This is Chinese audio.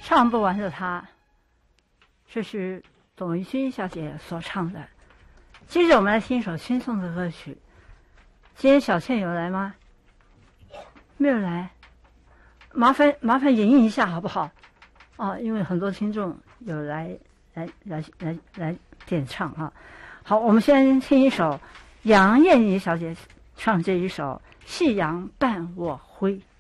唱不完的他，这是董玉君小姐所唱的。接着我们来听一首轻松的歌曲。今天小倩有来吗？没有来，麻烦演绎一下好不好？哦，因为很多听众有来点唱啊。好，我们先听一首杨燕妮小姐唱这一首《夕阳伴我归》。